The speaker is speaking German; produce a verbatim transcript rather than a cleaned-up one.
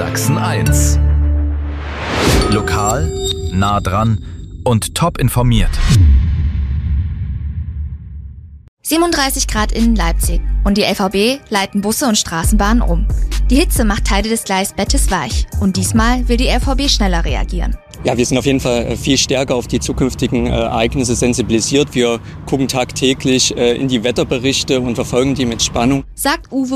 Sachsen eins. Lokal, nah dran und top informiert. siebenunddreißig Grad in Leipzig und die L V B leiten Busse und Straßenbahnen um. Die Hitze macht Teile des Gleisbettes weich und diesmal will die L V B schneller reagieren. Ja, wir sind auf jeden Fall viel stärker auf die zukünftigen äh, Ereignisse sensibilisiert. Wir gucken tagtäglich äh, in die Wetterberichte und verfolgen die mit Spannung. Sagt Uwe